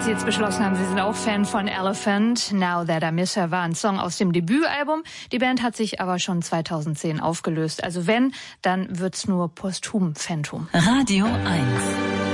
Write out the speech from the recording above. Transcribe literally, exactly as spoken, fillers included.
Sie jetzt beschlossen haben, Sie sind auch Fan von Elephant. Now That I Miss Her war ein Song aus dem Debütalbum. Die Band hat sich aber schon zweitausendzehn aufgelöst. Also wenn, dann wird's nur posthum Phantom. Radio eins.